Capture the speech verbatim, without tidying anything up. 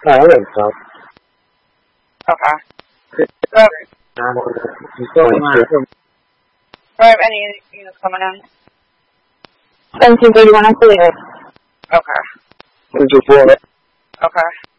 No, I think so. Okay. So, Um, he's going on. do I have any units coming in? seventeen thirty-one, I'm clear. Okay. Would you feel it? Okay.